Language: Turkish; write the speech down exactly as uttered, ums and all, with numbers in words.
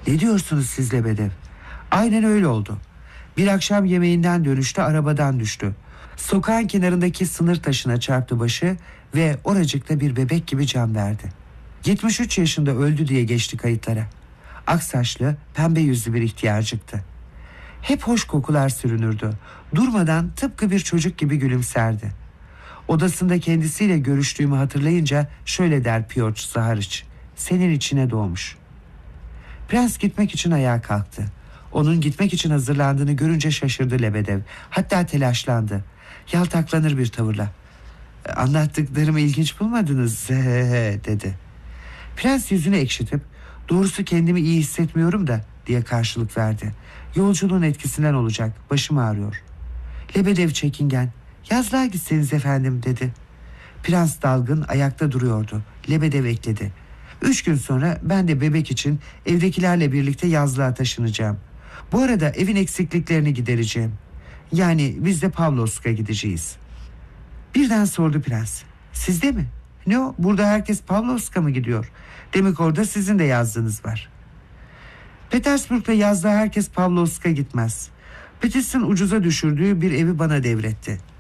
Ne diyorsunuz siz Lebedev? Aynen öyle oldu. Bir akşam yemeğinden dönüşte arabadan düştü. Sokağın kenarındaki sınır taşına çarptı başı ve oracıkta bir bebek gibi can verdi. yetmiş üç yaşında öldü diye geçti kayıtlara. Aksaçlı, pembe yüzlü bir ihtiyarcıktı. Hep hoş kokular sürünürdü. Durmadan tıpkı bir çocuk gibi gülümserdi. Odasında kendisiyle görüştüğümü hatırlayınca şöyle der Piotr Zahariç: senin içine doğmuş. Prens gitmek için ayağa kalktı. Onun gitmek için hazırlandığını görünce şaşırdı Lebedev. Hatta telaşlandı. Yaltaklanır bir tavırla: anlattıklarımı ilginç bulmadınız dedi. Prens yüzünü ekşitip doğrusu kendimi iyi hissetmiyorum da diye karşılık verdi. Yolculuğun etkisinden olacak, başım ağrıyor. Lebedev çekingen: yazlığa gitseniz efendim dedi. Prens dalgın ayakta duruyordu. Lebedev ekledi: Üç gün sonra ben de bebek için evdekilerle birlikte yazlığa taşınacağım. Bu arada evin eksikliklerini gidereceğim. Yani biz de Pavlovsk'a gideceğiz. Birden sordu prens: siz de mi? Ne o, burada herkes Pavlovsk'a mı gidiyor? Demek orada sizin de yazdığınız var. Petersburg'da yazlığa herkes Pavlovsk'a gitmez. Petis'in ucuza düşürdüğü bir evi bana devretti.